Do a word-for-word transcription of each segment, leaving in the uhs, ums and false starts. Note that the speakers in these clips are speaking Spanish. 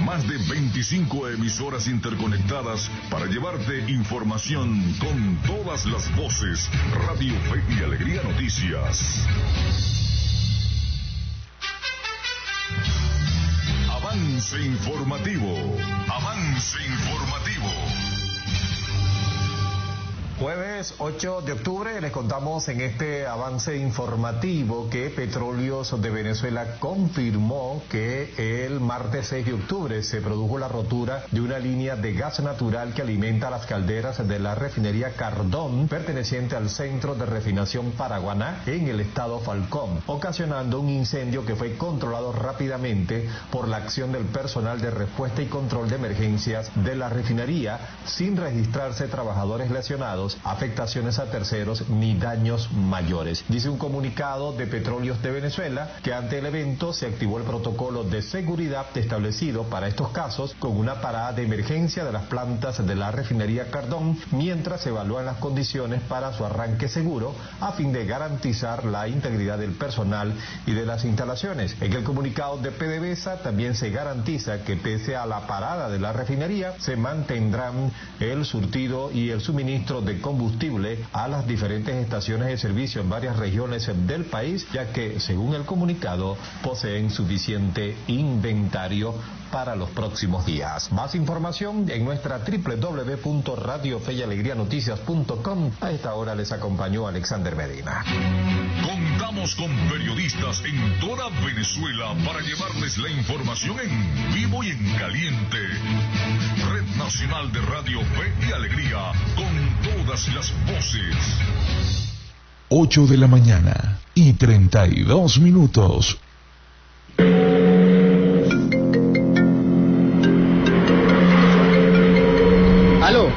Más de veinticinco emisoras interconectadas para llevarte información con todas las voces. Radio Fe y Alegría Noticias. Avance informativo. Avance informativo. Jueves ocho de octubre les contamos en este avance informativo que Petróleos de Venezuela confirmó que el martes seis de octubre se produjo la rotura de una línea de gas natural que alimenta las calderas de la refinería Cardón, perteneciente al Centro de Refinación Paraguaná en el estado Falcón, ocasionando un incendio que fue controlado rápidamente por la acción del personal de respuesta y control de emergencias de la refinería, sin registrarse trabajadores lesionados, afectaciones a terceros ni daños mayores. Dice un comunicado de Petróleos de Venezuela que ante el evento se activó el protocolo de seguridad establecido para estos casos con una parada de emergencia de las plantas de la refinería Cardón mientras se evalúan las condiciones para su arranque seguro a fin de garantizar la integridad del personal y de las instalaciones. En el comunicado de PDVSA también se garantiza que pese a la parada de la refinería se mantendrán el surtido y el suministro de combustible a las diferentes estaciones de servicio en varias regiones del país, ya que, según el comunicado, poseen suficiente inventario para los próximos días. Más información en nuestra doble u doble u doble u punto radio fe y alegría noticias punto com. A esta hora les acompañó Alexander Medina. Contamos con periodistas en toda Venezuela para llevarles la información en vivo y en caliente. Red Nacional de Radio Fe y Alegría, con todas las voces. ocho de la mañana y treinta y dos minutos. ¿Aló?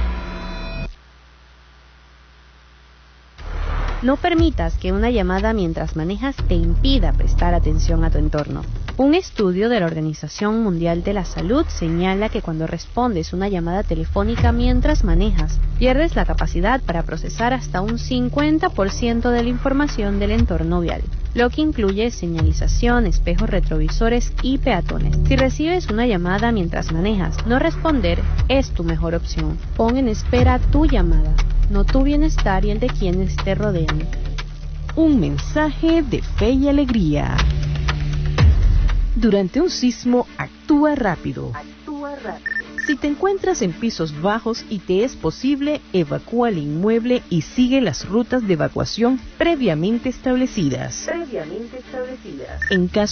No permitas que una llamada mientras manejas te impida prestar atención a tu entorno. Un estudio de la Organización Mundial de la Salud señala que cuando respondes una llamada telefónica mientras manejas, pierdes la capacidad para procesar hasta un cincuenta por ciento de la información del entorno vial, lo que incluye señalización, espejos retrovisores y peatones. Si recibes una llamada mientras manejas, no responder es tu mejor opción. Pon en espera tu llamada, no tu bienestar y el de quienes te rodean. Un mensaje de Fe y Alegría. Durante un sismo, actúa rápido. Actúa rápido. Si te encuentras en pisos bajos y te es posible, evacúa el inmueble y sigue las rutas de evacuación previamente establecidas. Previamente establecidas. En caso